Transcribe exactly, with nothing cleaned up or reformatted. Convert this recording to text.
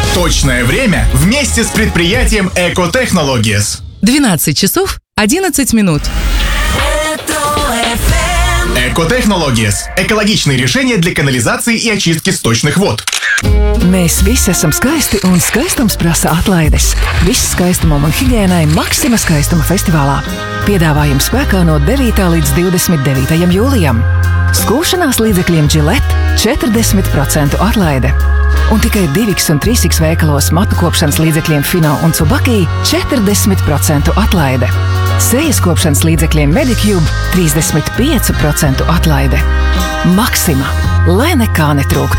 Точное время вместе с предприятием Экотехнологиес. двенадцать часов одиннадцать минут. Экотехнологиес – экологичные решения для канализации и очистки сточных вод. Mēs visi esam skaisti un skaistums prasa atlaides. Viss skaistumam un higiēnai Maxima skaistuma festivālā. Piedāvājums spēkā no devītā līdz divdesmit devītajam jūlijam. Skūšanās līdzekļiem Gillette četrdesmit procentu atlaide. Un tikai divi un trīs veikalos matu kopšanas līdzekļiem Fino un Tsubaki četrdesmit procentu atlaide. Sejas kopšanas līdzekļiem Medicube trīsdesmit pieci procenti atlaide. Maxima, lai nekā netrūktu.